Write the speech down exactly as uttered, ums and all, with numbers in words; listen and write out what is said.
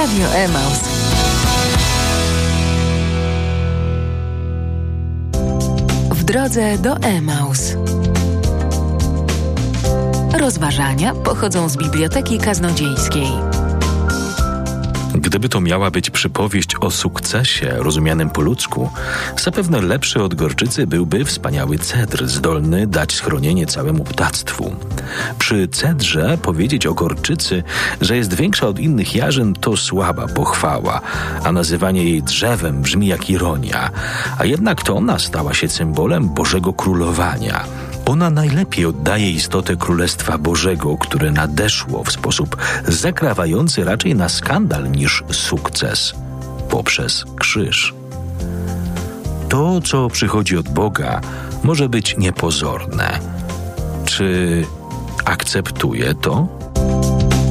Radio Emaus. W drodze do Emaus. Rozważania pochodzą z Biblioteki Kaznodziejskiej. Gdyby to miała być przypowieść o sukcesie, rozumianym po ludzku, zapewne lepszy od gorczycy byłby wspaniały cedr, zdolny dać schronienie całemu ptactwu. Przy cedrze powiedzieć o gorczycy, że jest większa od innych jarzyn, to słaba pochwała, a nazywanie jej drzewem brzmi jak ironia, a jednak to ona stała się symbolem Bożego Królowania. Ona najlepiej oddaje istotę Królestwa Bożego, które nadeszło w sposób zakrawający raczej na skandal niż sukces poprzez krzyż. To, co przychodzi od Boga, może być niepozorne. Czy akceptuje to?